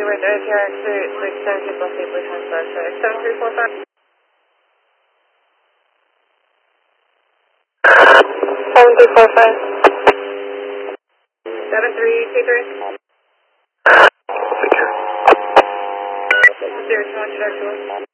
with ATRX 670 plus 8 percent plus 7345. 7345. 7323. 0200.